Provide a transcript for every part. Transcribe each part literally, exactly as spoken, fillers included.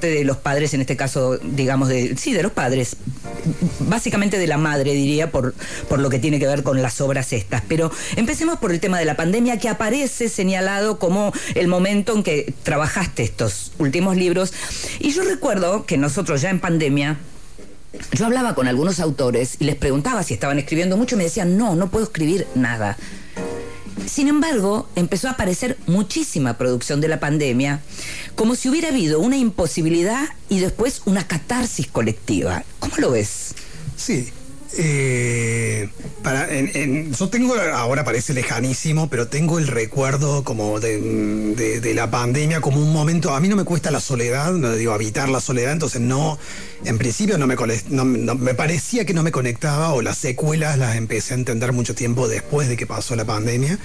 parte de los padres, en este caso, digamos, de sí, de los padres, básicamente de la madre, diría, por, por lo que tiene que ver con las obras estas. Pero empecemos por el tema de la pandemia, que aparece señalado como el momento en que trabajaste estos últimos libros. Y yo recuerdo que nosotros ya en pandemia, yo hablaba con algunos autores y les preguntaba si estaban escribiendo mucho y me decían, no, no puedo escribir nada. Sin embargo, empezó a aparecer muchísima producción de la pandemia, como si hubiera habido una imposibilidad y después una catarsis colectiva. ¿Cómo lo ves? Sí. Eh, para, en, en, yo tengo, ahora parece lejanísimo, pero tengo el recuerdo como de, de, de la pandemia como un momento. A mí no me cuesta la soledad, no digo habitar la soledad, entonces no, en principio no me, no, no, me parecía que no me conectaba, o las secuelas las empecé a entender mucho tiempo después de que pasó la pandemia.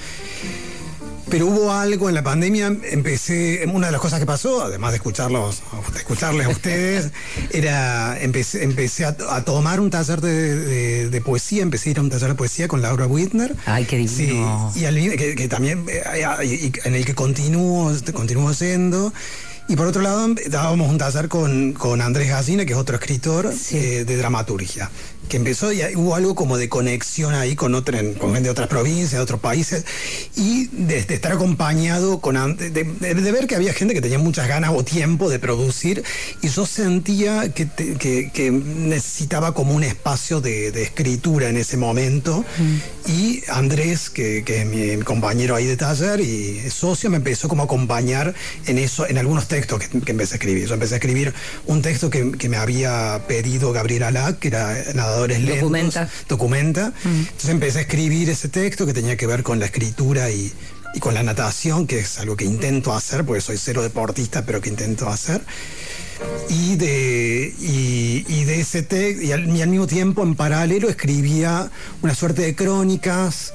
Pero hubo algo en la pandemia, empecé, una de las cosas que pasó, además de escucharlos, de escucharles a ustedes, era, empecé, empecé a, a tomar un taller de, de, de poesía, empecé a ir a un taller de poesía con Laura Whitner. Ay, qué divino. Sí, y al, que, que también, y, en el que continúo, continúo yendo. Y por otro lado, dábamos un taller con, con Andrés Gallina, que es otro escritor, sí, eh, de dramaturgia, que empezó y hubo algo como de conexión ahí con, otra, con gente de otras provincias, de otros países, y de, de estar acompañado, con de, de, de ver que había gente que tenía muchas ganas o tiempo de producir, y yo sentía que, te, que, que necesitaba como un espacio de, de escritura en ese momento, mm. y Andrés, que, que es mi compañero ahí de taller y socio, me empezó como a acompañar en eso, en algunos textos que, que empecé a escribir. Yo empecé a escribir un texto que, que me había pedido Gabriel Alac, que era Nadadores Lentos. Documenta. Documenta. Mm. Entonces empecé a escribir ese texto que tenía que ver con la escritura y, y con la natación, que es algo que intento hacer, porque soy cero deportista, pero que intento hacer. Y de, y, y de ese texto, y al, y al mismo tiempo, en paralelo, escribía una suerte de crónicas,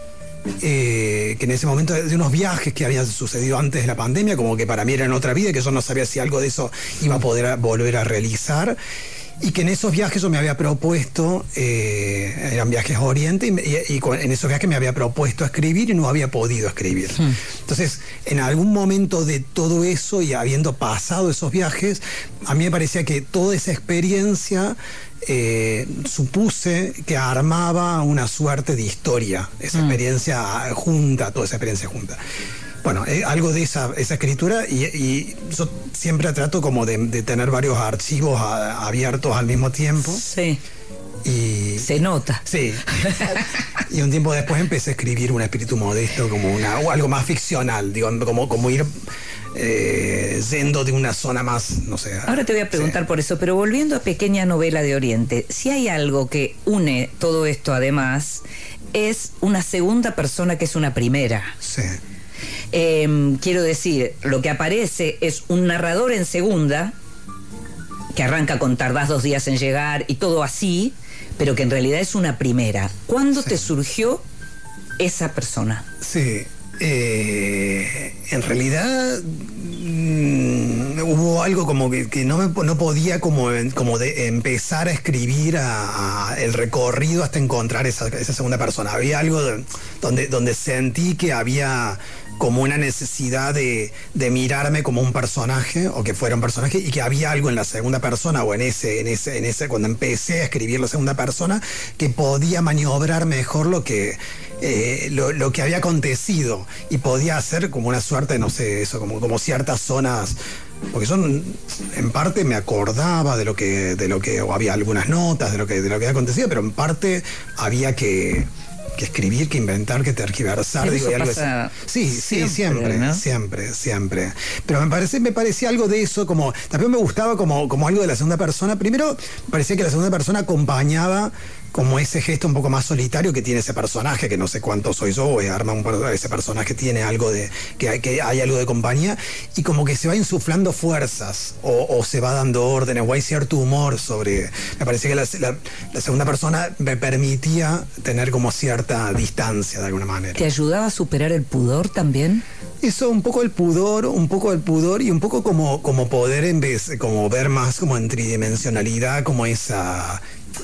Eh, que en ese momento, de unos viajes que habían sucedido antes de la pandemia, como que para mí era en otra vida, que yo no sabía si algo de eso iba a poder a, volver a realizar, y que en esos viajes yo me había propuesto, eh, eran viajes a Oriente, y, y, y en esos viajes me había propuesto escribir y no había podido escribir. Hmm. Entonces, en algún momento de todo eso, y habiendo pasado esos viajes, a mí me parecía que toda esa experiencia Eh, supuse que armaba una suerte de historia, esa mm. experiencia junta, toda esa experiencia junta. Bueno, eh, algo de esa, esa escritura, y, y yo siempre trato como de, de tener varios archivos a, abiertos al mismo tiempo. Sí. Y, se nota. Sí. Y un tiempo después empecé a escribir Un espíritu modesto, como una, o algo más ficcional, digo, como, como ir eh, yendo de una zona más, no sé. Ahora te voy a preguntar sí. por eso, pero volviendo a Pequeña Novela de Oriente, si hay algo que une todo esto además, es una segunda persona que es una primera. Sí. Eh, quiero decir, lo que aparece es un narrador en segunda, que arranca con tardás dos días en llegar y todo así, pero que en realidad es una primera. ¿Cuándo sí. te surgió esa persona? Sí, eh, en realidad mmm, hubo algo como que, que no, me, no podía como, como de empezar a escribir a, a el recorrido hasta encontrar esa, esa segunda persona. Había algo de, donde, donde sentí que había como una necesidad de, de mirarme como un personaje, o que fuera un personaje, y que había algo en la segunda persona, o en ese, en ese, en ese, cuando empecé a escribir la segunda persona, que podía maniobrar mejor lo que, eh, lo, lo que había acontecido, y podía hacer como una suerte, no sé, eso, como, como ciertas zonas, porque yo en parte me acordaba de lo que, de lo que, o había algunas notas de lo que, de lo que había acontecido, pero en parte había que que escribir, que inventar, que tergiversar. Digo, y algo pasa sí, siempre, sí, siempre, ¿no? siempre, siempre. Pero me parece, me parecía algo de eso, como, también me gustaba como, como algo de la segunda persona. Primero, me parecía que la segunda persona acompañaba como ese gesto un poco más solitario que tiene ese personaje, que no sé cuánto soy yo, o arma un, ese personaje tiene algo de, que hay, que hay algo de compañía, y como que se va insuflando fuerzas, o, o se va dando órdenes, o hay cierto humor sobre, me parecía que la, la, la segunda persona me permitía tener como cierta distancia de alguna manera. ¿Te ayudaba a superar el pudor también? Eso, un poco el pudor, un poco el pudor, y un poco como, como poder en vez, como ver más como en tridimensionalidad, como esa...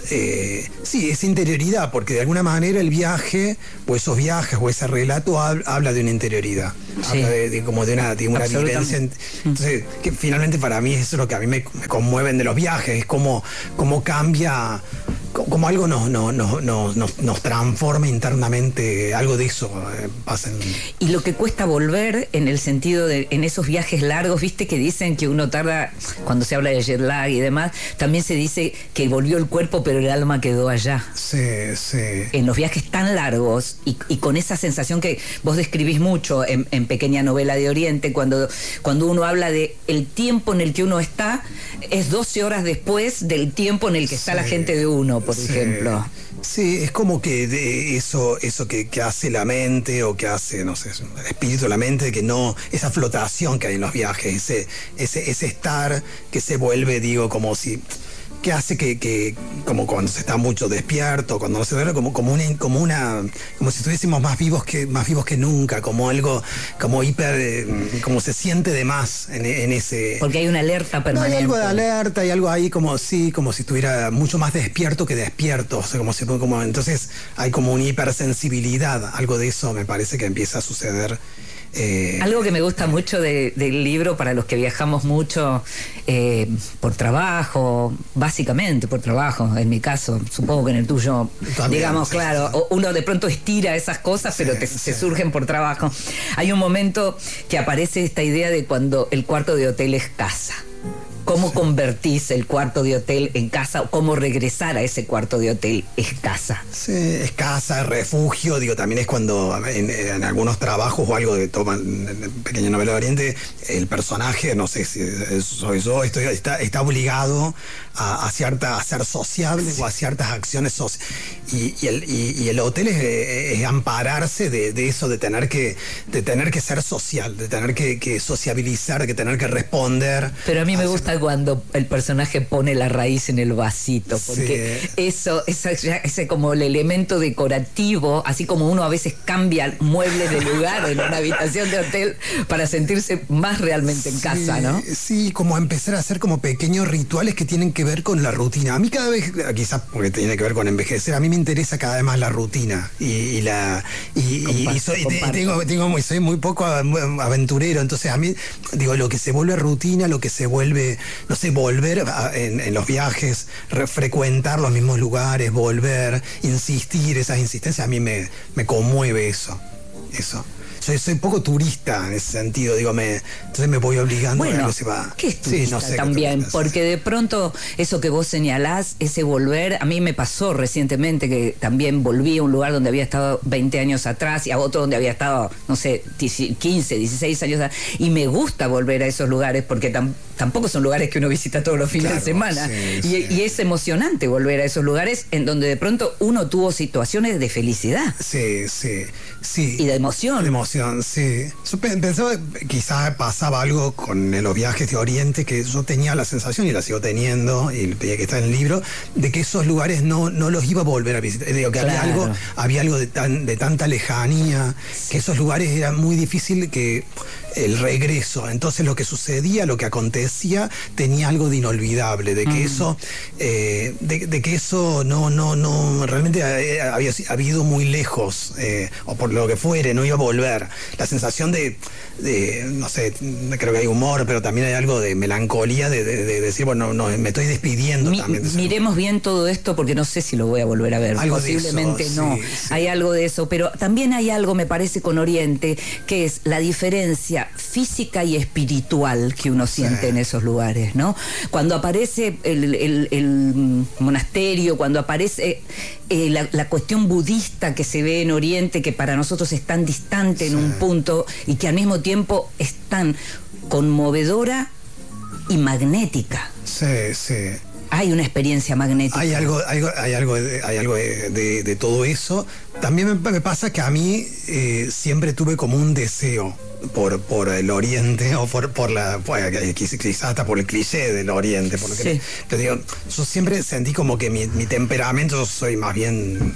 eh, sí, esa interioridad, porque de alguna manera el viaje, o esos viajes, o ese relato hab, habla de una interioridad, sí. habla de, de como de una, de una vivencia. Entonces, que finalmente para mí eso es lo que a mí me, me conmueven de los viajes, es como, como cambia, como algo nos, nos, nos, nos, nos transforma internamente, algo de eso eh, pasa en... Y lo que cuesta volver en el sentido de, en esos viajes largos, viste que dicen que uno tarda, cuando se habla de jet lag y demás, también se dice que volvió el cuerpo pero el alma quedó allá. Sí, sí. En los viajes tan largos y, y con esa sensación que vos describís mucho en, en Pequeña Novela de Oriente, cuando, cuando uno habla de el tiempo en el que uno está, es doce horas después del tiempo en el que está sí, la gente de uno, por sí, ejemplo. Sí, es como que de eso, eso que, que hace la mente o que hace, no sé, el espíritu de la mente, que no, esa flotación que hay en los viajes, ese, ese, ese estar que se vuelve, digo, como si... que hace que, que, como cuando se está mucho despierto, cuando no se duerme, como, como una, como una, como si estuviésemos más vivos que, más vivos que nunca, como algo, como hiper, eh, como se siente de más en, en ese... Porque hay una alerta permanente. No, hay algo de alerta, hay algo ahí como, sí, como si estuviera mucho más despierto que despierto, o sea, como si, como, entonces hay como una hipersensibilidad, algo de eso me parece que empieza a suceder. Eh, Algo que me gusta mucho de, del libro para los que viajamos mucho eh, por trabajo, básicamente por trabajo, en mi caso, supongo que en el tuyo, también, digamos, sí, claro, sí. uno de pronto estira esas cosas, sí, pero te, sí. te surgen por trabajo. Hay un momento que aparece esta idea de cuando el cuarto de hotel es casa. ¿Cómo convertís el cuarto de hotel en casa? ¿O cómo regresar a ese cuarto de hotel es casa? Sí, es casa, refugio. Digo, también es cuando en, en algunos trabajos o algo de toman en Pequeña Novela de Oriente, el personaje, no sé si soy yo, estoy, está, está obligado a, a, cierta, a ser sociable sí. o a ciertas acciones sociales. Y, y, el, y, y el hotel es, es ampararse de, de eso, de tener, que, de tener que ser social, de tener que, que sociabilizar, de tener que responder. Pero a mí me gusta cuando el personaje pone la raíz en el vasito, porque sí. eso, esa, ese como el elemento decorativo, así como uno a veces cambia muebles de lugar en una habitación de hotel para sentirse más realmente en sí, casa, ¿no? Sí, como empezar a hacer como pequeños rituales que tienen que ver con la rutina. A mí cada vez, quizás porque tiene que ver con envejecer, a mí me interesa cada vez más la rutina y, y la y, comparto, y, soy, y tengo, tengo muy, soy muy poco aventurero, entonces a mí digo, lo que se vuelve rutina, lo que se vuelve, no sé, volver a, en, en los viajes, re, frecuentar los mismos lugares, volver, insistir, esas insistencias, a mí me, me conmueve eso, eso. Soy, soy poco turista en ese sentido, digo, me, entonces me voy obligando bueno, a que se va. ¿Qué es turista? Sí, no sé también? Porque de pronto eso que vos señalás, ese volver, a mí me pasó recientemente que también volví a un lugar donde había estado veinte años atrás y a otro donde había estado, no sé, quince, dieciséis años atrás, y me gusta volver a esos lugares porque tam, tampoco son lugares que uno visita todos los fines claro, de semana. Sí, y, sí. y es emocionante volver a esos lugares en donde de pronto uno tuvo situaciones de felicidad. Sí, sí, sí. Y de emoción. De emoción. Sí, yo pensaba que quizás pasaba algo con los viajes de Oriente, que yo tenía la sensación, y la sigo teniendo, y pedía que está en el libro, de que esos lugares no, no los iba a volver a visitar. Digo, que claro. había algo, había algo de, tan, de tanta lejanía, sí. que esos lugares era muy difícil que el regreso. Entonces lo que sucedía, lo que acontecía, tenía algo de inolvidable, de que mm. eso, eh, de, de que eso no, no, no, realmente había habido muy lejos, eh, o por lo que fuere, no iba a volver. La sensación de, de, no sé, creo que hay humor, pero también hay algo de melancolía, de, de, de decir, bueno, no, me estoy despidiendo Mi, también. De miremos bien todo esto porque no sé si lo voy a volver a ver. Algo Posiblemente de eso, no. Sí, sí. Hay algo de eso, pero también hay algo, me parece, con Oriente, que es la diferencia física y espiritual que uno siente sí. en esos lugares, ¿no? Cuando aparece el, el, el monasterio, cuando aparece eh, la, la cuestión budista que se ve en Oriente, que para nosotros es tan distante sí. en un punto y que al mismo tiempo es tan conmovedora y magnética. Sí, sí. Hay una experiencia magnética. Hay algo, hay, hay algo, de, hay algo de, de, de todo eso. También me, me pasa que a mí eh, siempre tuve como un deseo por, por el Oriente, o por, por la, pues, quizás hasta por el cliché del Oriente. Por lo que, sí. Pero digo, yo siempre sentí como que mi, mi temperamento, yo soy más bien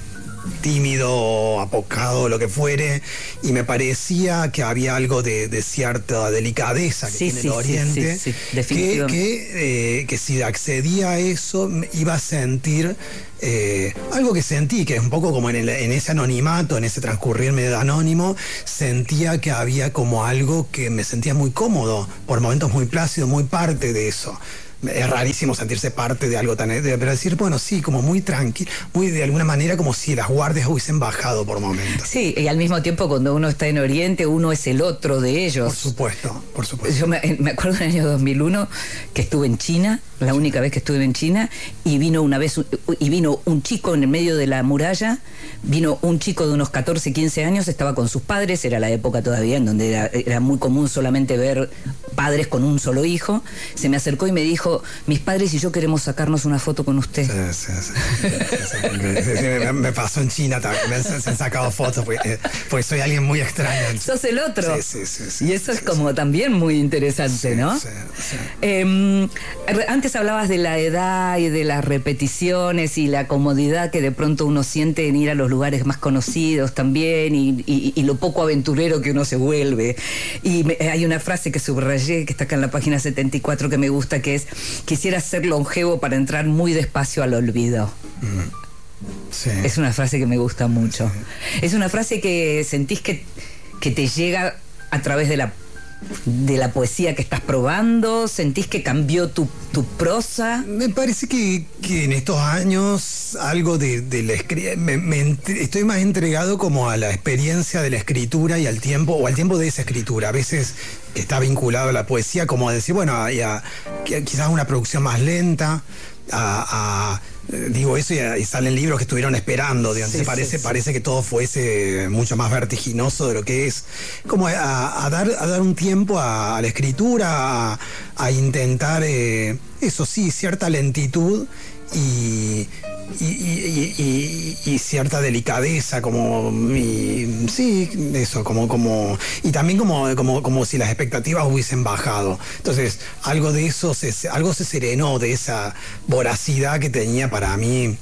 tímido, apocado, lo que fuere, y me parecía que había algo de, de cierta delicadeza que sí, tiene sí, el Oriente, sí, sí, sí, que, que, eh, que si accedía a eso iba a sentir eh, algo que sentí, que es un poco como en, el, en ese anonimato, en ese transcurrir medio anónimo, sentía que había como algo que me sentía muy cómodo, por momentos muy plácido, muy parte de eso. Es rarísimo sentirse parte de algo tan... Pero decir, bueno, sí, como muy tranquilo, muy de alguna manera como si las guardias hubiesen bajado por momentos. Sí, y al mismo tiempo cuando uno está en Oriente, uno es el otro de ellos. Por supuesto, por supuesto. Yo me, me acuerdo en el año dos mil uno que estuve en China, la única vez que estuve en China, y vino una vez, y vino un chico en el medio de la muralla, vino un chico de unos catorce, quince años, estaba con sus padres, era la época todavía en donde era, era muy común solamente ver padres con un solo hijo, se me acercó y me dijo, mis padres y yo queremos sacarnos una foto con usted. Sí, sí, sí. Sí, sí, me, me pasó en China también, me han, se han sacado fotos, porque, porque soy alguien muy extraño. Sos el otro. Sí, sí, sí, sí, y eso sí, es como sí. también muy interesante, Sí, ¿no? sí, sí. Eh, antes hablabas de la edad y de las repeticiones y la comodidad que de pronto uno siente en ir a los lugares más conocidos también y, y, y lo poco aventurero que uno se vuelve. Y me, hay una frase que subrayé, que está acá en la página setenta y cuatro, que me gusta, que es: quisiera ser longevo para entrar muy despacio al olvido. Mm. Sí. Es una frase que me gusta mucho. Sí. Es una frase que sentís que, que te llega a través de la de la poesía que estás probando. ¿Sentís que cambió tu, tu prosa? Me parece que, que en estos años algo de, de la escritura, me, me, estoy más entregado como a la experiencia de la escritura y al tiempo, o al tiempo de esa escritura. A veces está vinculado a la poesía, como a decir, bueno, y a, quizás una producción más lenta, a, a digo eso y, y salen libros que estuvieron esperando, digamos. Sí, parece, sí, parece sí. que todo fuese mucho más vertiginoso de lo que es, como a, a, dar, a dar un tiempo a, a la escritura, a, a intentar eh, eso sí, cierta lentitud y Y, y, y, y cierta delicadeza, como y, sí, eso, como, como y también como, como, como si las expectativas hubiesen bajado. Entonces, algo de eso se, algo se serenó de esa voracidad que tenía para mí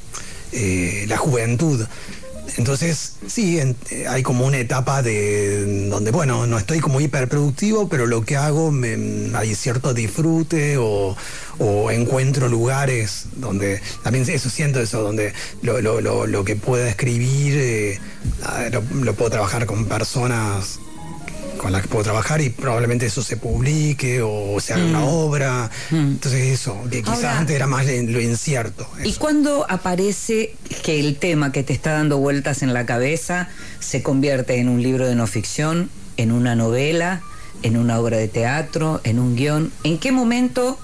eh, la juventud. Entonces, sí, en, eh, hay como una etapa de donde, bueno, no estoy como hiperproductivo, pero lo que hago, me, hay cierto disfrute o, o encuentro lugares donde, también eso siento eso, donde lo, lo, lo, lo que pueda escribir, eh, lo, lo puedo trabajar con personas con las que puedo trabajar y probablemente eso se publique o se haga mm. una obra. Mm. Entonces eso, que quizás Ahora, antes era más lo incierto. Eso. ¿Y cuándo aparece que el tema que te está dando vueltas en la cabeza se convierte en un libro de no ficción, en una novela, en una obra de teatro, en un guión? ¿En qué momento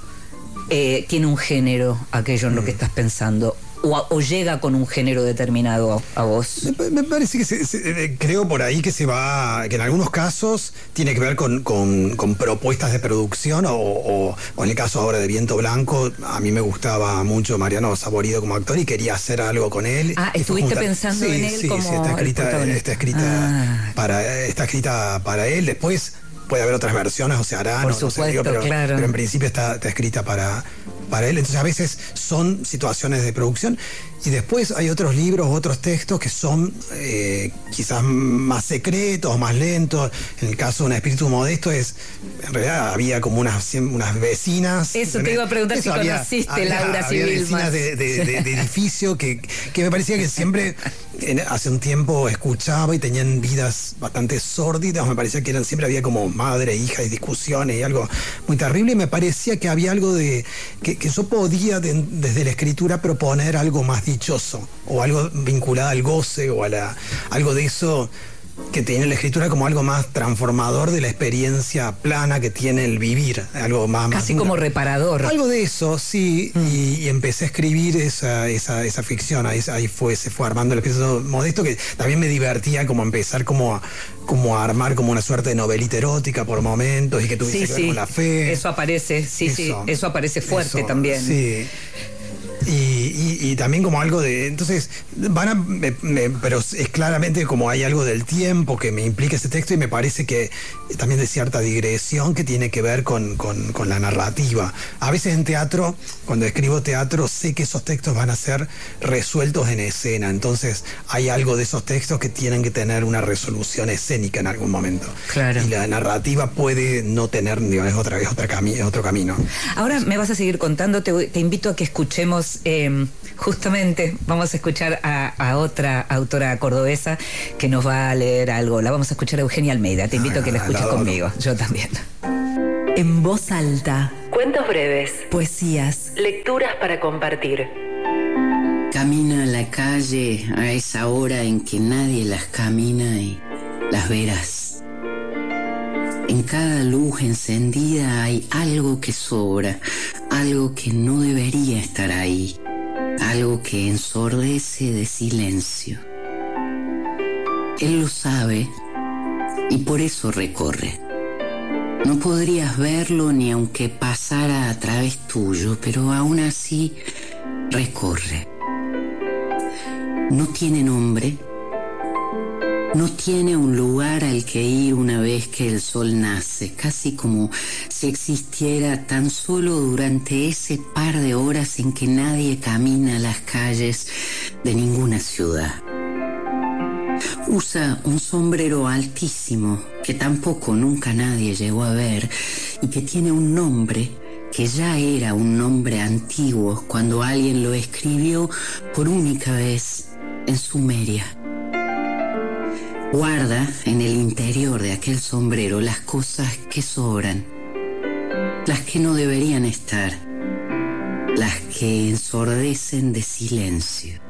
eh, tiene un género aquello en mm. lo que estás pensando? O, o llega con un género determinado a, a vos? Me, me parece que se, se, creo por ahí que se va, que en algunos casos tiene que ver con, con, con propuestas de producción o, o, o en el caso ahora de Viento Blanco, a mí me gustaba mucho Mariano Saborido como actor y quería hacer algo con él. Ah, estuviste juntar, pensando sí, en él sí, como sí, está escrita, está escrita ah. para, está escrita para él. Después puede haber otras versiones o se harán, por no, supuesto, no sé, digo, pero, claro. pero en principio está, está escrita para para él, entonces a veces son situaciones de producción y después hay otros libros, otros textos que son eh, quizás más secretos, más lentos. En el caso de Un espíritu modesto es, en realidad había como unas, unas vecinas. Eso te iba a preguntar si había, conociste había, Laura había Civil vecinas de, de, de, de edificio que, que me parecía que siempre en, hace un tiempo escuchaba y tenían vidas bastante sórdidas, me parecía que eran, siempre había como madre, hija y discusiones y algo muy terrible y me parecía que había algo de que que yo podía de, desde la escritura proponer algo más dichoso o algo vinculado al goce o a la, algo de eso que tiene la escritura como algo más transformador de la experiencia plana que tiene el vivir, algo más casi más como una, reparador. Algo de eso, sí, mm. y, y empecé a escribir esa, esa, esa ficción, ahí, ahí fue, se fue armando el espíritu modesto, que también me divertía como empezar como a, como a armar como una suerte de novelita erótica por momentos y que tuviese sí, que ver sí. con la fe. Eso aparece, sí, eso, sí, eso aparece fuerte eso, también. Sí. Y, y, y también como algo de... Entonces, van a... Me, me, pero es claramente como hay algo del tiempo que me implica ese texto, y me parece que también de cierta digresión que tiene que ver con, con, con la narrativa. A veces en teatro, cuando escribo teatro, sé que esos textos van a ser resueltos en escena. Entonces, hay algo de esos textos que tienen que tener una resolución escénica en algún momento. Claro. Y la narrativa puede no tener, digo, es, otra, es otra cami- es otro camino. Ahora me vas a seguir contando, te, te invito a que escuchemos, eh, justamente vamos a escuchar a, a otra autora cordobesa que nos va a leer algo. La vamos a escuchar a Eugenia Almeida. Te invito ah, a que la escuches la conmigo. Yo también. En voz alta. Cuentos breves. Poesías. Lecturas para compartir. Camina a la calle a esa hora en que nadie las camina y las verás. En cada luz encendida hay algo que sobra, algo que no debería estar ahí, algo que ensordece de silencio. Él lo sabe y por eso recorre. No podrías verlo ni aunque pasara a través tuyo, pero aún así recorre. No tiene nombre. No tiene un lugar al que ir una vez que el sol nace, casi como si existiera tan solo durante ese par de horas en que nadie camina las calles de ninguna ciudad. Usa un sombrero altísimo que tampoco nunca nadie llegó a ver y que tiene un nombre que ya era un nombre antiguo cuando alguien lo escribió por única vez en Sumeria. Guarda en el interior de aquel sombrero las cosas que sobran, las que no deberían estar, las que ensordecen de silencio.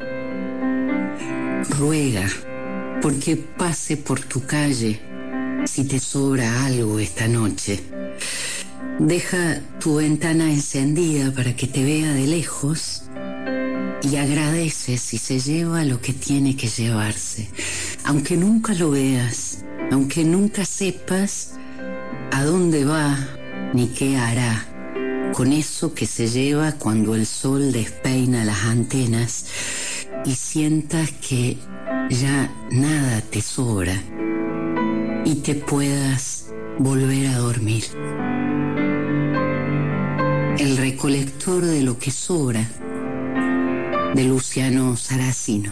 Ruega porque pase por tu calle si te sobra algo esta noche. Deja tu ventana encendida para que te vea de lejos y agradece si se lleva lo que tiene que llevarse. Aunque nunca lo veas, aunque nunca sepas a dónde va ni qué hará con eso que se lleva cuando el sol despeina las antenas y sientas que ya nada te sobra y te puedas volver a dormir. El recolector de lo que sobra, de Luciano Saracino.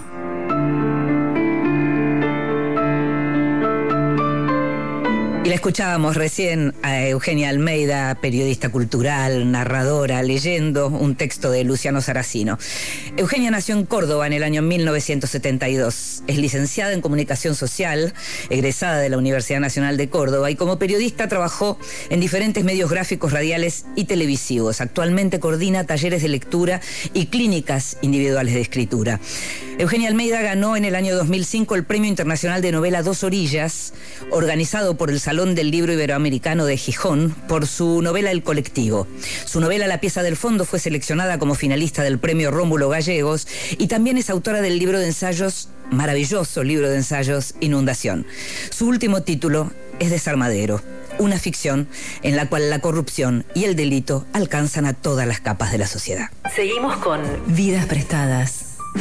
Y la escuchábamos recién a Eugenia Almeida, periodista cultural, narradora, leyendo un texto de Luciano Saracino. Eugenia nació en Córdoba en el año mil novecientos setenta y dos. Es licenciada en Comunicación Social, egresada de la Universidad Nacional de Córdoba, y como periodista trabajó en diferentes medios gráficos, radiales y televisivos. Actualmente coordina talleres de lectura y clínicas individuales de escritura. Eugenia Almeida ganó en el año dos mil cinco el Premio Internacional de Novela Dos Orillas, organizado por el Salón del Libro Iberoamericano de Gijón, por su novela El Colectivo. Su novela La Pieza del Fondo fue seleccionada como finalista del Premio Rómulo Gallegos y también es autora del libro de ensayos, maravilloso libro de ensayos, Inundación. Su último título es Desarmadero, una ficción en la cual la corrupción y el delito alcanzan a todas las capas de la sociedad. Seguimos con Vidas Prestadas.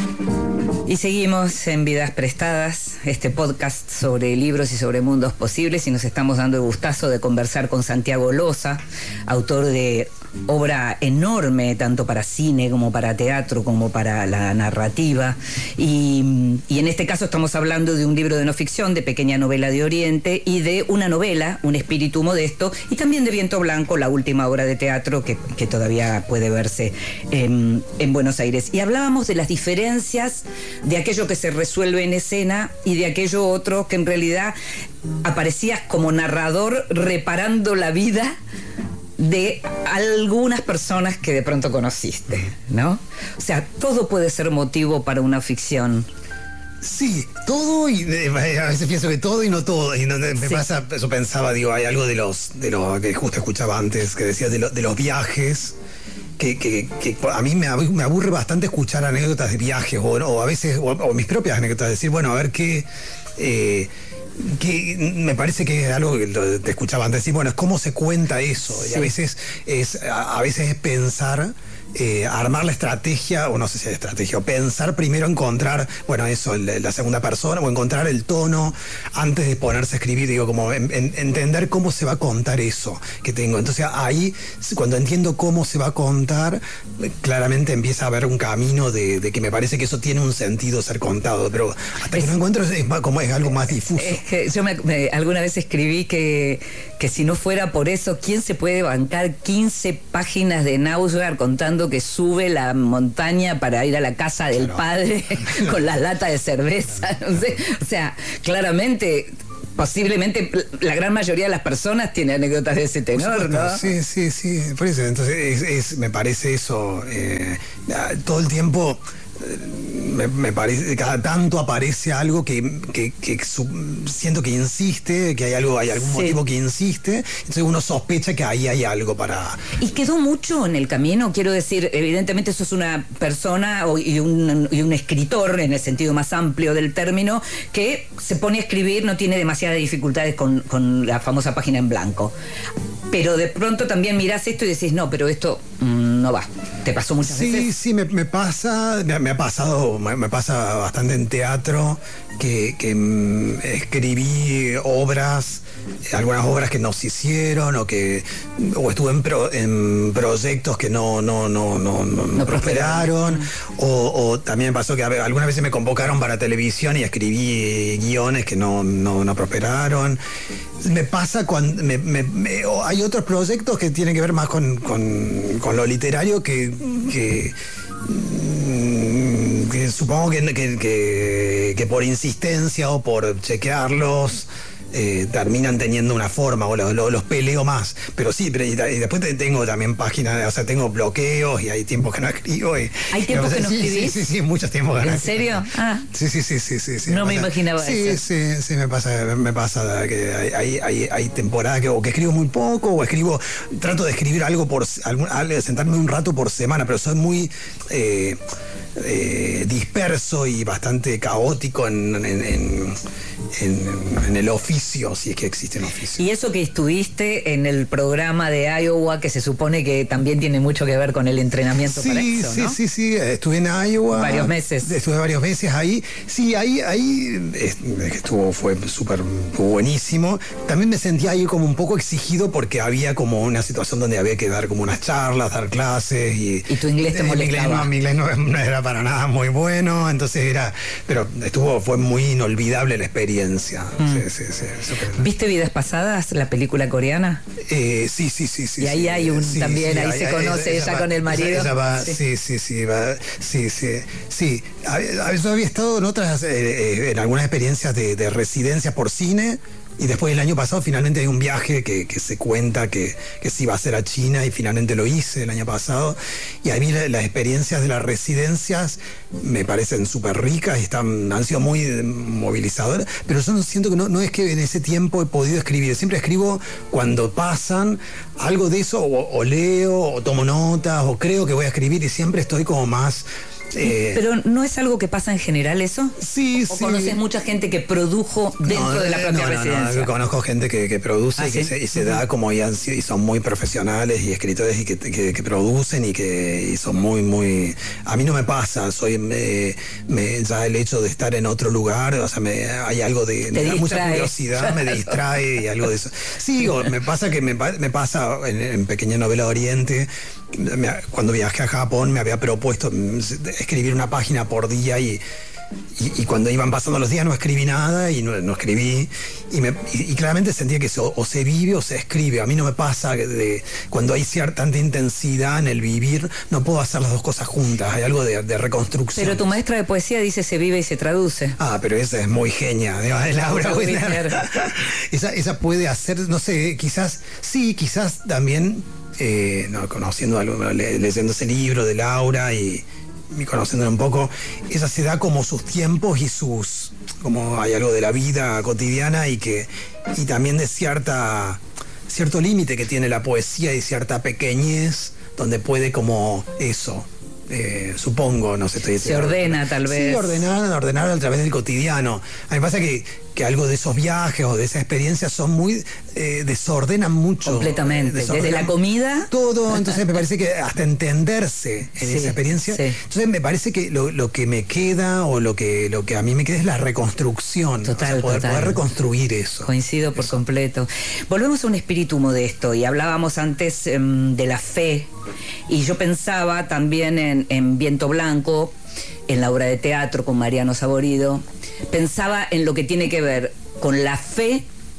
Y seguimos en Vidas Prestadas, este podcast sobre libros y sobre mundos posibles, y nos estamos dando el gustazo de conversar con Santiago Loza, autor de obra enorme, tanto para cine como para teatro, como para la narrativa. Y, y en este caso estamos hablando de un libro de no ficción, de Pequeña Novela de Oriente, y de una novela, Un espíritu modesto, y también de Viento Blanco, la última obra de teatro que, que todavía puede verse en, en Buenos Aires. Y hablábamos de las diferencias de aquello que se resuelve en escena y de aquello otro que en realidad aparecías como narrador reparando la vida de algunas personas que de pronto conociste, ¿no? O sea, todo puede ser motivo para una ficción. Sí, todo y eh, a veces pienso que todo y no todo. Y no, me Sí. pasa, eso pensaba, digo, hay algo de los, de lo que justo escuchaba antes, que decías de, lo, de los viajes. Que, que, que a mí me aburre, me aburre bastante escuchar anécdotas de viajes o, o a veces, o, o mis propias anécdotas, decir, bueno, a ver qué, eh, que me parece que es algo que lo- te escuchaba antes, decir, bueno, es cómo se cuenta eso, Sí. y a veces es, a, a veces es pensar eh, armar la estrategia, o no sé si es estrategia, o pensar primero, encontrar, bueno, eso, la, la segunda persona, o encontrar el tono antes de ponerse a escribir, digo, como en, en, entender cómo se va a contar eso que tengo. Entonces ahí, cuando entiendo cómo se va a contar, claramente empieza a haber un camino de, de que me parece que eso tiene un sentido ser contado, pero hasta que no encuentro es, es como es algo más difuso. Es que yo me, me, alguna vez escribí que, que si no fuera por eso, ¿quién se puede bancar quince páginas de Nausgard contando que sube la montaña para ir a la casa del Claro. padre con la lata de cerveza? No sé. O sea, claramente, posiblemente la gran mayoría de las personas tiene anécdotas de ese tenor, ¿no? Sí, sí, sí, por eso, entonces es, es, me parece eso, eh, todo el tiempo. Me, me parece, cada tanto aparece algo que, que, que su, siento que insiste, que hay algo, hay algún Sí. motivo que insiste, entonces uno sospecha que ahí hay algo para... Y quedó mucho en el camino, quiero decir, evidentemente sos una persona o- y un, y un escritor, en el sentido más amplio del término, que se pone a escribir, no tiene demasiadas dificultades con, con la famosa página en blanco. Pero de pronto también mirás esto y decís, no, pero esto mm, no va. ¿Te pasó muchas Sí, veces? sí, me, me pasa, me, me ha pasado, me, me pasa bastante en teatro, que, que mm, escribí obras, algunas obras que no se hicieron, o que o estuve en, pro- en proyectos que no, no, no, no, no, no prosperaron, o, o también me pasó que a ver, algunas veces me convocaron para televisión y escribí guiones que no, no, no prosperaron. Me pasa cuando me, me- me- o hay otros proyectos que tienen que ver más con, con, con lo literario que, que, mm, que supongo que, que, que- que por insistencia o por chequearlos eh, terminan teniendo una forma o lo- lo- los peleo más. Pero sí, pero y, y después te- tengo también páginas, o sea, tengo bloqueos y hay tiempos que no escribo. Y, ¿Hay tiempos y, que no sí, escribís? Sí, sí, sí, muchos tiempos que no ¿En escribo. serio? Ah. Sí, sí, sí, sí, sí, sí. No me pasa. imaginaba sí, eso. Sí, sí, me pasa, me pasa que hay, hay, hay, hay temporadas que, o que escribo muy poco, o escribo, trato de escribir algo por, algún, algo, sentarme un rato por semana, pero soy muy eh, eh, disperso y bastante caótico en, en, en, en, en el oficio, si es que existe un oficio. Y eso que estuviste en el programa de Iowa, que se supone que también tiene mucho que ver con el entrenamiento para Sí, eso, sí, ¿no? sí, sí, estuve en Iowa. Varios meses. Estuve varios meses ahí. Sí, ahí, ahí es- estuvo, fue súper estuvo buenísimo. También me sentía ahí como un poco exigido porque había como una situación donde había que dar como unas charlas, dar clases. Y, ¿Y tu inglés te eh, mi inglés molestaba? no, mi inglés no, no era para nada muy bueno, entonces era, pero estuvo, fue muy inolvidable la experiencia. Mm. Sí, sí, sí, súper. ¿Viste Vidas Pasadas, la película coreana? Eh, sí, sí, sí, sí. Y ahí sí, hay un- sí, también, sí, ahí hay- se hay- conoce ella va- con el marido. ella va- Sí. sí, sí, sí, va- sí, sí, sí. A- a- Yo había estado en otras, eh, eh, en algunas experiencias de, de residencia por cine. Y después el año pasado finalmente hay un viaje que, que se cuenta que, que se iba a hacer a China y finalmente lo hice el año pasado. Y a mí la- las experiencias de las residencias me parecen súper ricas y están, han sido muy eh, movilizadoras, pero yo no siento que no, no es que en ese tiempo he podido escribir. Siempre escribo cuando pasan algo de eso, o, o leo, o tomo notas, o creo que voy a escribir y siempre estoy como más... eh, Pero ¿no es algo que pasa en general eso? sí, ¿O sí. conoces mucha gente que produjo dentro No, de la eh, propia no, no, no, residencia? yo conozco gente que, que produce ¿Ah, y, que sí? se, y se da como y, han sido- y son muy profesionales y escritores y que, que- que producen y que y son muy, muy... A mí no me pasa, soy me, me- ya el hecho de estar en otro lugar, o sea, me, hay algo de... Me da mucha distrae. curiosidad, me Claro. distrae y algo de eso. Sí, o me pasa que me, pa- me pasa en, en Pequeña Novela Oriente, me- cuando viajé a Japón me había propuesto mm, escribir una página por día y... Y, y cuando iban pasando los días no escribí nada y no, no escribí y, me- y- y claramente sentía que eso, o se vive o se escribe. A mí no me pasa que de, cuando hay cierta tanta intensidad en el vivir, no puedo hacer las dos cosas juntas, hay algo de, de reconstrucción. Pero tu maestra de poesía dice se vive y se traduce. Ah, pero esa es muy genia, digamos, es Laura Laura Witner. Witner. esa, esa puede hacer, no sé, quizás, sí, quizás también, eh, no, conociendo algo, le- leyendo ese libro de Laura y, y conociéndola un poco, ella se da como sus tiempos y sus, como hay algo de la vida cotidiana y que, y también de cierta, cierto límite que tiene la poesía y cierta pequeñez, donde puede como eso. Eh, supongo, no sé, estoy Se ordena, tal vez. Sí, ordenar, ordenar a través del cotidiano. A mí me pasa que que algo de esos viajes o de esa experiencia son muy, eh, desordenan mucho. Completamente, desordenan desde la comida. Todo, entonces me parece que hasta entenderse en Sí, esa experiencia. sí. Entonces me parece que lo, lo que me queda o lo que, lo que a mí me queda es la reconstrucción. Total, o sea, poder, total. poder reconstruir eso. Coincido por Eso. completo. Volvemos a un espíritu modesto y hablábamos antes um, de la fe y yo pensaba también en, en Viento Blanco, en la obra de teatro con Mariano Saborido, pensaba en lo que tiene que ver con la fe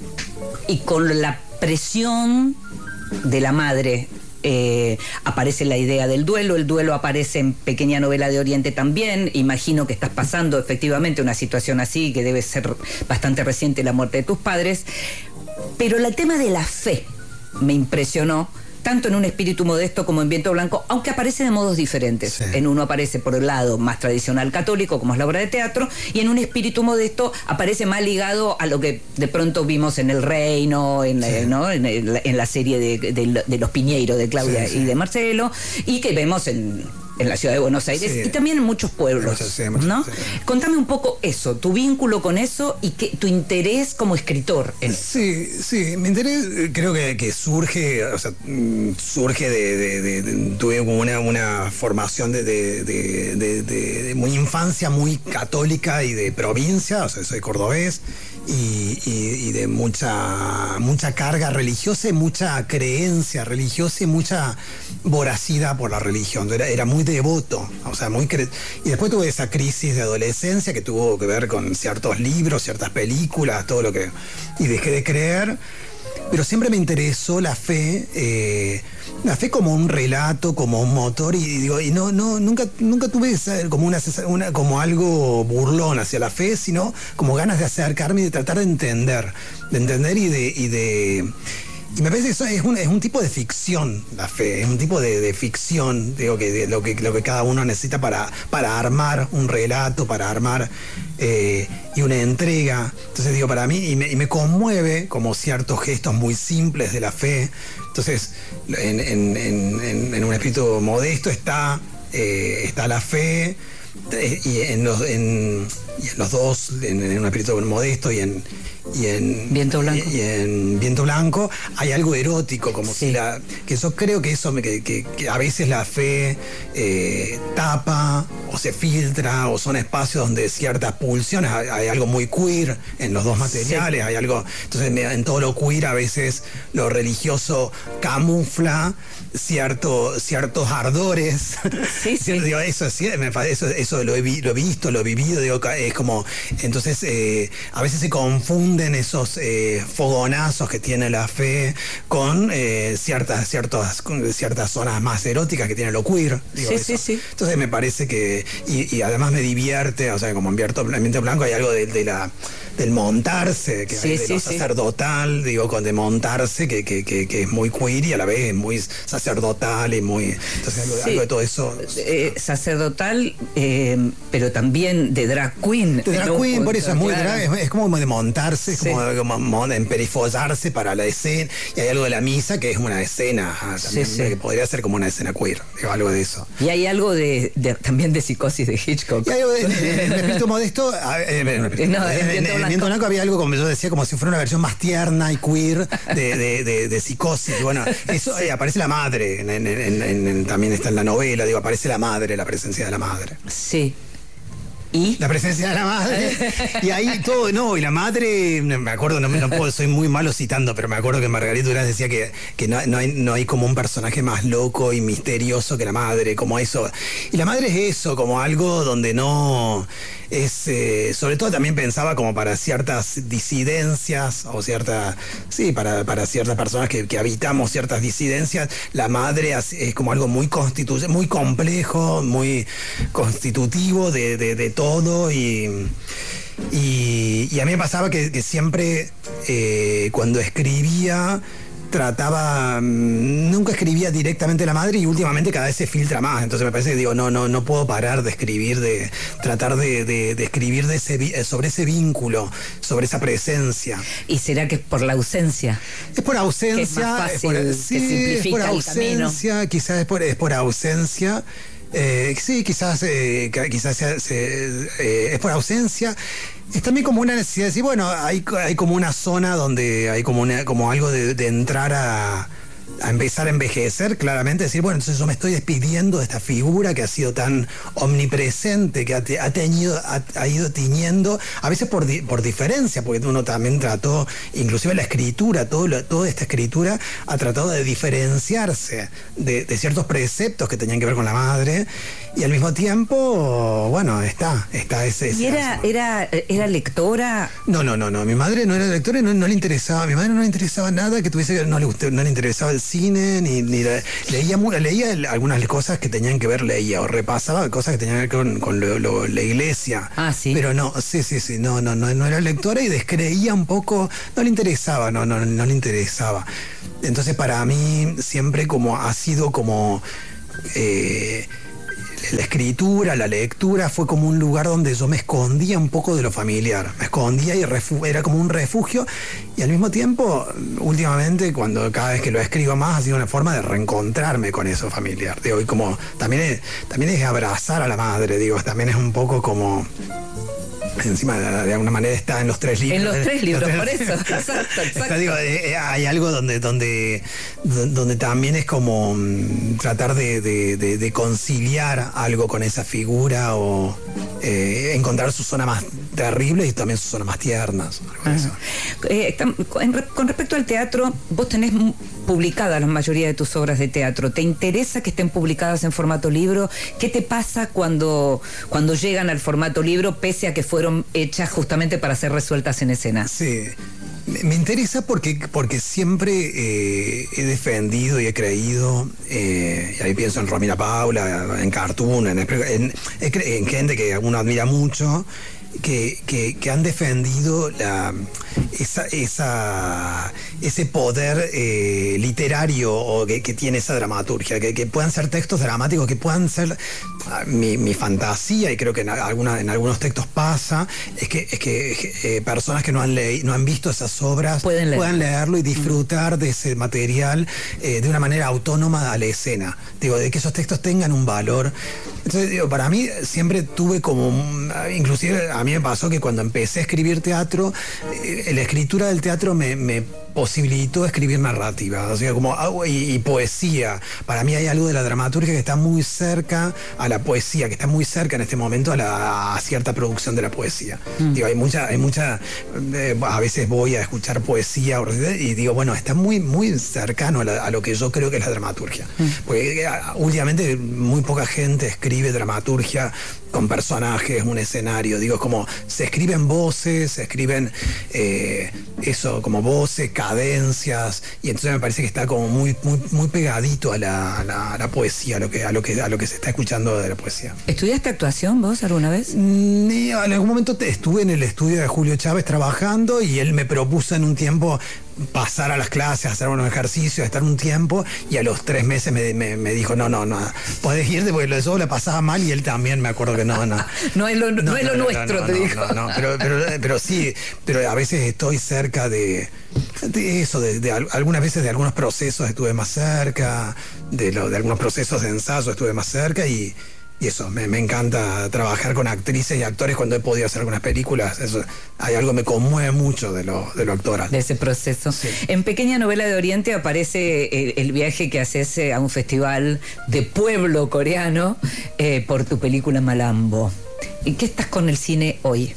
y con la presión de la madre. Eh, aparece la idea del duelo, el duelo aparece en Pequeña Novela de Oriente también. Imagino que estás pasando efectivamente una situación así, que debe ser bastante reciente, la muerte de tus padres, pero el tema de la fe me impresionó, tanto en Un espíritu modesto como en Viento Blanco, aunque aparece de modos diferentes. Sí. En uno aparece por el lado más tradicional católico, como es la obra de teatro, y en Un espíritu modesto aparece más ligado a lo que de pronto vimos en El Reino, en, Sí. eh, ¿no? en, el- en la serie de, de- de Los Piñeiro, de Claudia Sí, sí. y de Marcelo, y que vemos en, en la ciudad de Buenos Aires Sí. y también en muchos pueblos. Muchos, sí, muchos, ¿no? sí. Contame un poco eso, tu vínculo con eso y que, tu interés como escritor en eso. Sí, sí, mi interés eh, creo que, que surge, o sea, mm, surge de, de- de- de- tuve como una, una formación de, de- de- de- de- de muy infancia muy católica y de provincia, o sea, soy cordobés, y, y- y de mucha, mucha carga religiosa y mucha creencia religiosa y mucha voracidad por la religión. Era, era muy devoto, o sea, muy cre- y después tuve esa crisis de adolescencia que tuvo que ver con ciertos libros, ciertas películas, todo lo que... y dejé de creer, pero siempre me interesó la fe, eh, la fe como un relato, como un motor, y digo, y no, no, nunca, nunca tuve esa- como una, una- como algo burlón hacia la fe, sino como ganas de acercarme y de tratar de entender, de entender y de, y de y me parece que eso es un, es un tipo de ficción, la fe, es un tipo de, de ficción, digo, que de lo que lo que cada uno necesita para, para armar un relato, para armar eh, y una entrega. Entonces digo, para mí, y me, y me conmueve como ciertos gestos muy simples de la fe. Entonces, en, en- en- en- en un espíritu modesto está, eh, está la fe, eh, y en los, en, y en los dos, en, en un espíritu modesto y en, y en Viento Blanco. y, y en Viento Blanco hay algo erótico, como Sí. si la, que yo creo que eso me- que, que- que a veces la fe eh, tapa o se filtra, o son espacios donde ciertas pulsiones, hay, hay algo muy queer en los dos materiales, hay algo, entonces me- en todo lo queer a veces lo religioso camufla cierto, ciertos ardores. Sí, sí. Digo, eso, sí, me parece- eso, eso lo, he, vi- lo he visto, lo he vivido, digo, ca- es como, entonces eh, a veces se confunden esos eh, fogonazos que tiene la fe con eh, ciertas, ciertas, con ciertas zonas más eróticas que tiene lo queer. Digo, Sí, eso. sí, sí. Entonces me parece que, y, y además me divierte, o sea, como en Viento, en Viento Blanco hay algo de, de la, del montarse, que Sí, hay de sí, lo sí. sacerdotal, digo, con de montarse, que, que, que, que es muy queer y a la vez es muy sacerdotal y muy, entonces algo, Sí. algo de todo eso. Eh, sacerdotal, eh, pero también de drag queen. De drag en un queen, por punto, eso es muy claro. drag, es, es como de montarse, es Sí. como, como mon- emperifollarse para la escena. Y hay algo de la misa que es una escena, ah, también, Sí, sí. que podría ser como una escena queer, digo, algo de eso. Y hay algo de, de- también de Psicosis de Hitchcock. Y hay algo de- en, en el espíritu modesto, a- eh, en, el espíritu- No, en en- en- Viento en Blanco. Viento Blanco había algo, como yo decía, como si fuera una versión más tierna y queer de, de, de- de Psicosis. Y bueno, eso eh, aparece la madre, en- en- en- en- en- también está en la novela, digo, aparece la madre, la presencia de la madre. Sí. ¿Y? La presencia de la madre. Y ahí todo, no, y la madre, me acuerdo, no, no puedo, soy muy malo citando, pero me acuerdo que Margarita Duras decía que, que no, no hay, no hay como un personaje más loco y misterioso que la madre, como eso. Y la madre es eso, como algo donde no es, eh, sobre todo también pensaba como para ciertas disidencias, o ciertas, sí, para, para ciertas personas que, que habitamos ciertas disidencias, la madre es, es como algo muy constitu muy complejo, muy constitutivo de, de, de todo y... Y, y a mí me pasaba que, que siempre eh, cuando escribía trataba, mm, nunca escribía directamente la madre y últimamente cada vez se filtra más, entonces me parece que digo, no, no, no puedo parar de escribir, de tratar de, de, de escribir de ese, vi- sobre ese vínculo, sobre esa presencia. ¿Y será que es por la ausencia? Es por ausencia, Que es más fácil, por, que sí, simplifica es por el camino. ausencia, quizás es por, es por ausencia. Eh, sí, quizás, eh, quizás sea, se, eh, es por ausencia. Es también como una necesidad de decir, bueno, hay, hay como una zona donde hay como, una, como algo de, de entrar a, a empezar a envejecer, claramente, decir, bueno, entonces yo me estoy despidiendo de esta figura que ha sido tan omnipresente, que ha, te, ha, teñido, ha, ha ido tiñendo, a veces por, di, por diferencia, porque uno también trató, inclusive la escritura, todo lo, toda esta escritura ha tratado de diferenciarse de, de ciertos preceptos que tenían que ver con la madre, y al mismo tiempo, bueno, está, está ese... ese ¿Y era, era, era lectora? No, no, no, no, mi madre no era lectora y no, no le interesaba, a mi madre no le interesaba nada que tuviese, no le, gustó, no le interesaba el cine, ni, ni la, leía, leía algunas cosas que tenían que ver, leía o repasaba cosas que tenían que ver con, con lo, lo, la iglesia. Ah, sí. Pero no, sí, sí, sí, no, no, no, no era lectora y descreía un poco, no le interesaba, no, no, no le interesaba. Entonces para mí siempre como ha sido como... Eh, la escritura, la lectura fue como un lugar donde yo me escondía un poco de lo familiar, me escondía y era como un refugio, y al mismo tiempo últimamente cuando cada vez que lo escribo más ha sido una forma de reencontrarme con eso familiar, digo, y como también es, también es abrazar a la madre, digo, también es un poco como encima de, de alguna manera está en los tres libros. En los tres libros, los por tres, eso. Exacto, exacto. Está, digo, eh, hay algo donde, donde, donde también es como um, tratar de, de, de, de conciliar algo con esa figura o eh, encontrar su zona más terrible y también su zona más tiernas. Eh, con respecto al teatro, vos tenés publicadas la mayoría de tus obras de teatro. ¿Te interesa que estén publicadas en formato libro? ¿Qué te pasa cuando, cuando llegan al formato libro, pese a que fueron hechas justamente para ser resueltas en escena? Sí, me interesa porque, porque siempre eh, he defendido y he creído, eh, y ahí pienso en Romina Paula, en Cartoon, en, en, en gente que uno admira mucho, que, que, que han defendido la, esa, esa, ese poder eh, literario o que, que tiene esa dramaturgia, que, que puedan ser textos dramáticos, que puedan ser mi, mi fantasía, y creo que en, alguna, en algunos textos pasa, es que, es que eh, personas que no han, leído, no han visto esas obras pueden, leer. puedan leerlo y disfrutar mm. de ese material eh, de una manera autónoma a la escena, digo, de que esos textos tengan un valor. Entonces, digo, para mí siempre tuve como, inclusive a mí me pasó que cuando empecé a escribir teatro, eh, la escritura del teatro me, me posibilitó escribir narrativa, o sea, como y, y poesía. Para mí hay algo de la dramaturgia que está muy cerca a la poesía, que está muy cerca en este momento a, la, a cierta producción de la poesía. Mm. Digo, hay mucha, hay mucha, eh, a veces voy a escuchar poesía y digo, bueno, está muy, muy cercano a, la, a lo que yo creo que es la dramaturgia. Mm. Porque eh, últimamente muy poca gente escribe dramaturgia con personajes, un escenario, digo, como se escriben voces, se escriben eh, eso, como voces, cadencias, y entonces me parece que está como muy, muy, muy pegadito a la, a la, a la poesía, a lo, que, a, lo que, a lo que se está escuchando de la poesía. ¿Estudiaste actuación vos alguna vez? Mm, en algún momento estuve en el estudio de Julio Chávez trabajando y él me propuso en un tiempo pasar a las clases, hacer unos ejercicios, estar un tiempo, y a los tres meses me, me, me dijo, no, no, no, podés irte porque lo de yo la pasaba mal y él también, me acuerdo que no, no. no es lo, no, no es lo no, nuestro, no, te no, digo. No, no, pero, pero, pero sí, pero a veces estoy cerca de, de eso, de, de, de algunas veces de algunos procesos estuve más cerca, de, lo, de algunos procesos de ensayo estuve más cerca y... Y eso, me, me encanta trabajar con actrices y actores cuando he podido hacer algunas películas. Eso, hay algo que me conmueve mucho de lo, de lo actoral. De ese proceso. Sí. En Pequeña Novela de Oriente aparece el, el viaje que haces a un festival de pueblo coreano eh, por tu película Malambo. ¿Y qué estás con el cine hoy?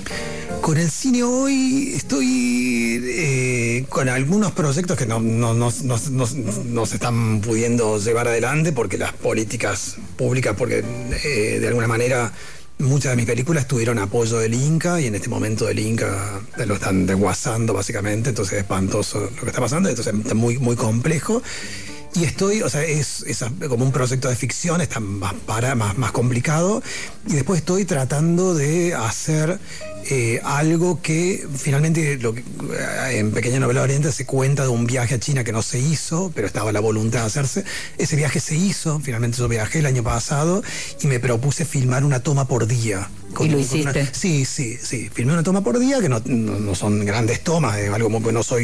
Con el cine hoy estoy eh, con algunos proyectos que no, no, no, no, no, no se están pudiendo llevar adelante porque las políticas públicas, porque eh, de alguna manera muchas de mis películas tuvieron apoyo del Inca y en este momento el Inca lo están desguazando básicamente, entonces es espantoso lo que está pasando, entonces es muy, muy complejo. Y estoy, o sea, es, es como un proyecto de ficción, está más, para, más, más complicado. Y después estoy tratando de hacer eh, algo que finalmente lo que, en Pequeña Novela Oriente se cuenta de un viaje a China que no se hizo, pero estaba la voluntad de hacerse. Ese viaje se hizo, finalmente yo viajé el año pasado y me propuse filmar una toma por día. Con, ¿Y lo hiciste? Una, sí, sí, sí. Filmé una toma por día, que no, no, no son grandes tomas, es algo como que no soy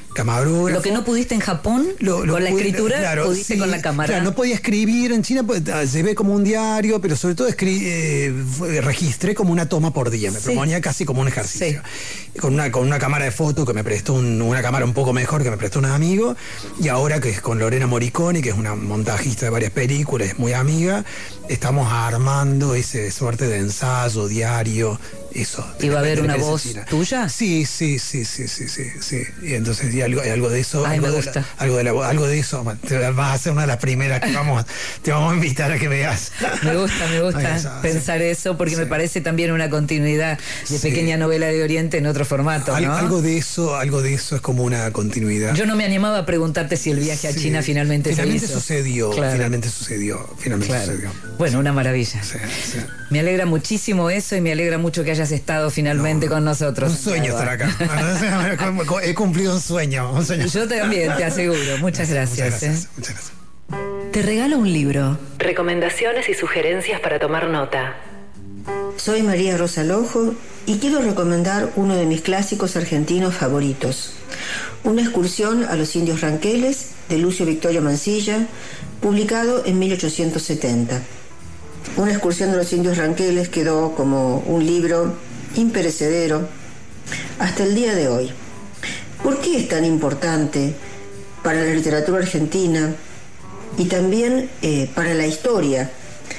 camarógrafo. Lo que no pudiste en Japón, Lo- lo con la pude- escritura, claro, pudiste sí, con la cámara. Claro, no podía escribir en China, pues, ah, llevé como un diario, pero sobre todo escri- eh, fue- registré como una toma por día. Me Sí. proponía casi como un ejercicio. Con una, con una cámara de foto que me prestó un- una cámara un poco mejor que me prestó un amigo. Y ahora que es con Lorena Moriconi, que es una montajista de varias películas, es muy amiga, estamos armando ese suerte de ensayo diario. Eso. ¿Y va a haber de una que voz se tira. tuya? Sí, sí, sí, sí, sí, sí, sí. Y entonces y algo, algo de eso. Ay, algo me de gusta. la- algo de la- algo de eso. Te vas a ser una de las primeras que vamos, te vamos a invitar a que veas. Me gusta, me gusta Ay, eso, pensar sí. eso, porque me Sí. parece también una continuidad de Sí. Pequeña Novela de Oriente en otro formato, Al- ¿no? algo de eso, algo de eso es como una continuidad. Yo no me animaba a preguntarte si el viaje a Sí. China finalmente, finalmente se hizo. sucedió, Claro. finalmente sucedió, finalmente Claro. sucedió. Bueno, una maravilla. Sí, sí. Me alegra muchísimo eso y me alegra mucho que hayas estado finalmente con nosotros. Un sueño Santiago. estar acá. He cumplido un sueño, un sueño. Yo también, te aseguro. Muchas gracias. Muchas gracias, ¿eh? muchas gracias. Te regalo un libro. Recomendaciones y sugerencias para tomar nota. Soy María Rosa Lojo y quiero recomendar uno de mis clásicos argentinos favoritos. Una excursión a los indios ranqueles de Lucio Victorio Mansilla, publicado en mil ochocientos setenta. Una excursión de los indios ranqueles quedó como un libro imperecedero hasta el día de hoy. ¿Por qué es tan importante para la literatura argentina y también eh, para la historia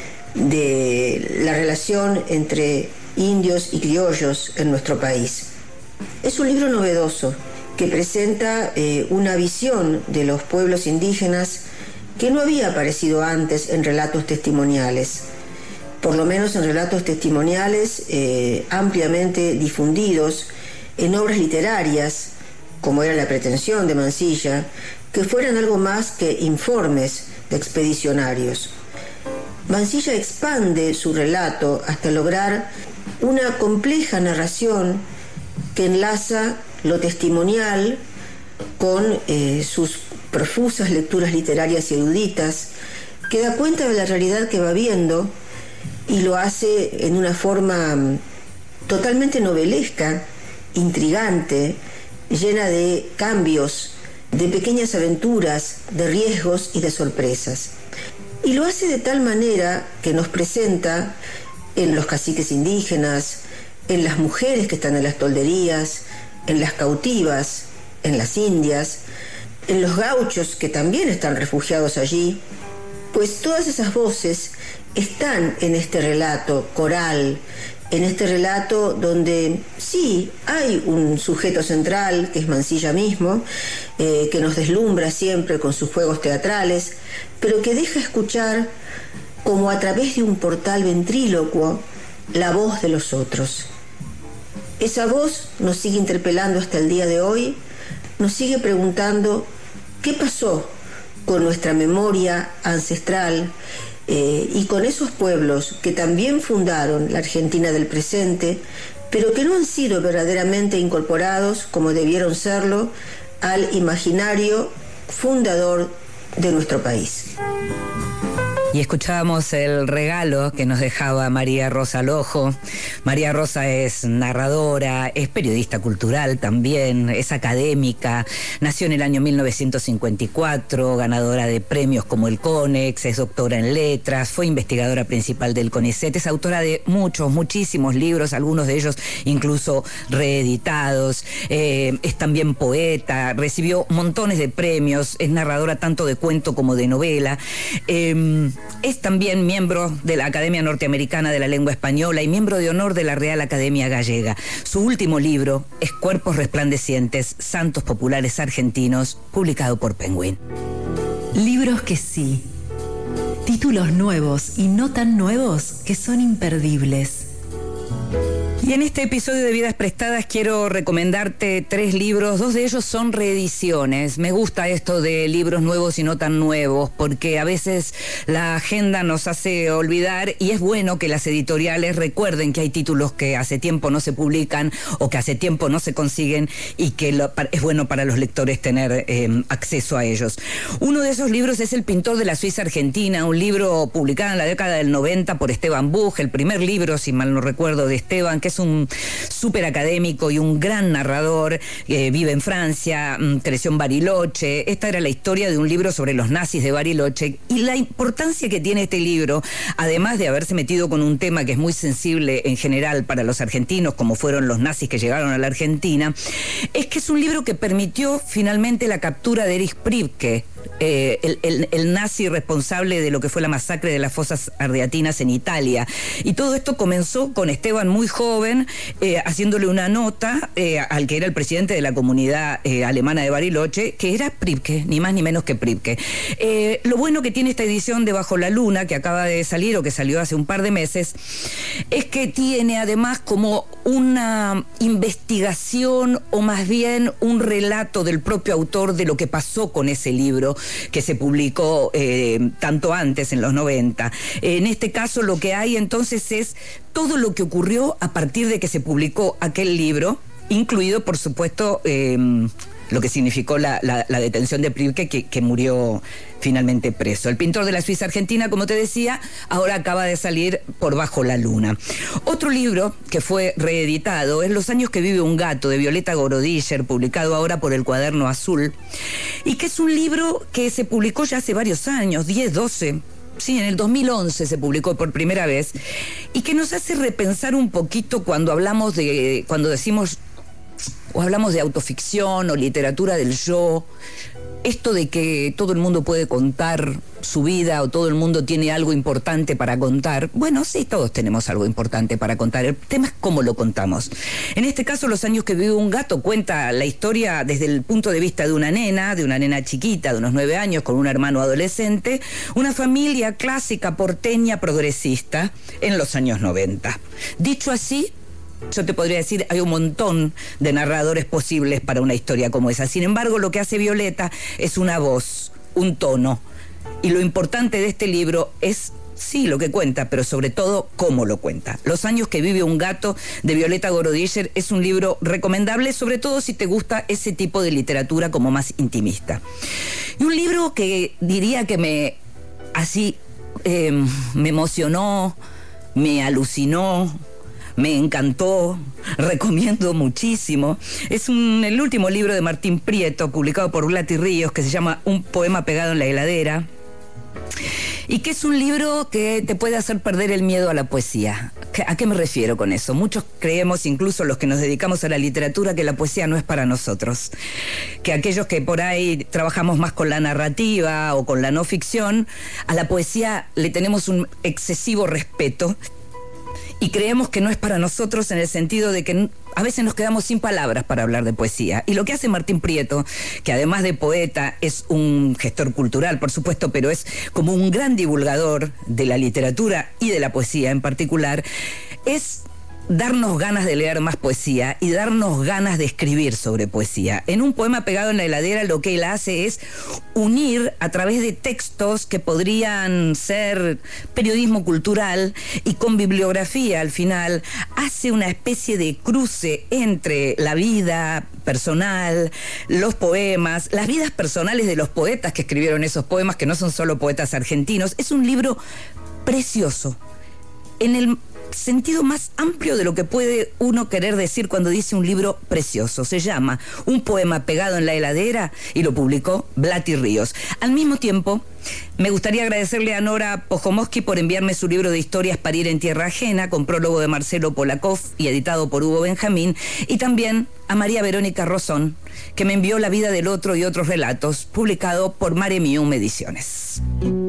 de la relación entre indios y criollos en nuestro país? Es un libro novedoso que presenta eh, una visión de los pueblos indígenas que no había aparecido antes en relatos testimoniales, por lo menos en relatos testimoniales eh, ampliamente difundidos en obras literarias, como era la pretensión de Mansilla, que fueran algo más que informes de expedicionarios. Mansilla expande su relato hasta lograr una compleja narración que enlaza lo testimonial con eh, sus profusas lecturas literarias y eruditas, que da cuenta de la realidad que va viendo y lo hace en una forma mm, totalmente novelesca, intrigante, llena de cambios, de pequeñas aventuras, de riesgos y de sorpresas. Y lo hace de tal manera que nos presenta en los caciques indígenas, en las mujeres que están en las tolderías, en las cautivas, en las indias, en los gauchos que también están refugiados allí, pues todas esas voces están en este relato coral, en este relato donde sí hay un sujeto central, que es Mansilla mismo, eh, que nos deslumbra siempre con sus juegos teatrales, pero que deja escuchar, como a través de un portal ventrílocuo, la voz de los otros. Esa voz nos sigue interpelando hasta el día de hoy, nos sigue preguntando qué pasó con nuestra memoria ancestral eh, y con esos pueblos que también fundaron la Argentina del presente, pero que no han sido verdaderamente incorporados, como debieron serlo, al imaginario fundador de nuestro país. Y escuchábamos el regalo que nos dejaba María Rosa Lojo. María Rosa es narradora, es periodista cultural también, es académica, nació en el año mil novecientos cincuenta y cuatro, ganadora de premios como el CONEX, es doctora en letras, fue investigadora principal del CONICET, es autora de muchos, muchísimos libros, algunos de ellos incluso reeditados, eh, es también poeta, recibió montones de premios, es narradora tanto de cuento como de novela. Eh, Es también miembro de la Academia Norteamericana de la Lengua Española y miembro de honor de la Real Academia Gallega. Su último libro es Cuerpos Resplandecientes, Santos Populares Argentinos, publicado por Penguin. Libros que sí. Títulos nuevos y no tan nuevos que son imperdibles. Y en este episodio de Vidas Prestadas quiero recomendarte tres libros, dos de ellos son reediciones. Me gusta esto de libros nuevos y no tan nuevos, porque a veces la agenda nos hace olvidar y es bueno que las editoriales recuerden que hay títulos que hace tiempo no se publican o que hace tiempo no se consiguen y que lo, es bueno para los lectores tener eh, acceso a ellos. Uno de esos libros es El pintor de la Suiza Argentina, un libro publicado en la década del noventa por Esteban Buch, el primer libro, si mal no recuerdo, de Esteban, que es un súper académico y un gran narrador, eh, vive en Francia, creció en Bariloche. Esta era la historia de un libro sobre los nazis de Bariloche, y la importancia que tiene este libro, además de haberse metido con un tema que es muy sensible en general para los argentinos, como fueron los nazis que llegaron a la Argentina, es que es un libro que permitió finalmente la captura de Erich Priebke, eh, el, el, el nazi responsable de lo que fue la masacre de las fosas ardeatinas en Italia. Y todo esto comenzó con Esteban muy joven, eh, haciéndole una nota eh, al que era el presidente de la comunidad eh, alemana de Bariloche, que era Priebke, ni más ni menos que Priebke. Eh, lo bueno que tiene esta edición de Bajo la Luna, que acaba de salir o que salió hace un par de meses, es que tiene además como una investigación, o más bien un relato del propio autor de lo que pasó con ese libro que se publicó eh, tanto antes, en los noventa. En este caso lo que hay entonces es todo lo que ocurrió a partir de que se publicó aquel libro, incluido por supuesto eh, lo que significó la, la, la detención de Priebke, que, que murió finalmente preso. El pintor de la Suiza argentina, como te decía, ahora acaba de salir por Bajo la Luna. Otro libro que fue reeditado es Los años que vive un gato, de Violeta Gorodischer, publicado ahora por El Cuaderno Azul, y que es un libro que se publicó ya hace varios años, diez, doce. Sí, en el dos mil once se publicó por primera vez, y que nos hace repensar un poquito cuando hablamos de, cuando decimos o hablamos de autoficción o literatura del yo, esto de que todo el mundo puede contar su vida o todo el mundo tiene algo importante para contar. Bueno, sí, todos tenemos algo importante para contar. El tema es cómo lo contamos. En este caso, Los años que vive un gato cuenta la historia desde el punto de vista de una nena, de una nena chiquita de unos nueve años con un hermano adolescente, una familia clásica porteña progresista en los años noventa. Dicho así, yo te podría decir, hay un montón de narradores posibles para una historia como esa. Sin embargo, lo que hace Violeta es una voz, un tono. Y lo importante de este libro es, sí, lo que cuenta, pero sobre todo, cómo lo cuenta. Los años que vive un gato, de Violeta Gorodischer, es un libro recomendable, sobre todo si te gusta ese tipo de literatura como más intimista. Y un libro que diría que me, así, eh, me emocionó, me alucinó, me encantó, recomiendo muchísimo. Es un, el último libro de Martín Prieto, publicado por Blati Ríos, que se llama Un poema pegado en la heladera, y que es un libro que te puede hacer perder el miedo a la poesía. ¿A qué me refiero con eso? Muchos creemos, incluso los que nos dedicamos a la literatura, que la poesía no es para nosotros, que aquellos que por ahí trabajamos más con la narrativa o con la no ficción, a la poesía le tenemos un excesivo respeto y creemos que no es para nosotros, en el sentido de que a veces nos quedamos sin palabras para hablar de poesía. Y lo que hace Martín Prieto, que además de poeta es un gestor cultural, por supuesto, pero es como un gran divulgador de la literatura y de la poesía en particular, es darnos ganas de leer más poesía y darnos ganas de escribir sobre poesía. En Un poema pegado en la heladera, lo que él hace es unir a través de textos que podrían ser periodismo cultural y con bibliografía al final, hace una especie de cruce entre la vida personal, los poemas, las vidas personales de los poetas que escribieron esos poemas, que no son solo poetas argentinos. Es un libro precioso, en el sentido más amplio de lo que puede uno querer decir cuando dice un libro precioso. Se llama Un poema pegado en la heladera y lo publicó Blati Ríos. Al mismo tiempo, me gustaría agradecerle a Nora Pojomosky por enviarme su libro de historias Parir en tierra ajena, con prólogo de Marcelo Polakov y editado por Hugo Benjamín, y también a María Verónica Rosón, que me envió La vida del otro y otros relatos, publicado por Mare Mium Ediciones.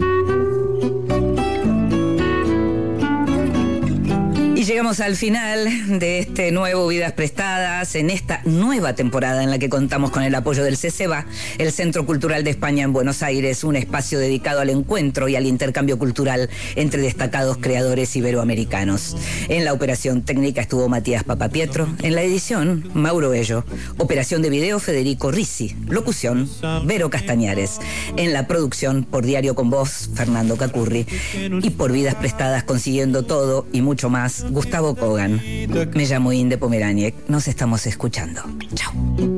Y llegamos al final de este nuevo Vidas Prestadas, en esta nueva temporada en la que contamos con el apoyo del C C B A, el Centro Cultural de España en Buenos Aires, un espacio dedicado al encuentro y al intercambio cultural entre destacados creadores iberoamericanos. En la operación técnica estuvo Matías Papapietro, en la edición Mauro Ello, operación de video Federico Risi, locución Vero Castañares, en la producción por Diario con Voz Fernando Cacurri, y por Vidas Prestadas consiguiendo todo y mucho más, Gustavo Kogan. Me llamo Inde Pomeraniec. Nos estamos escuchando. Chao.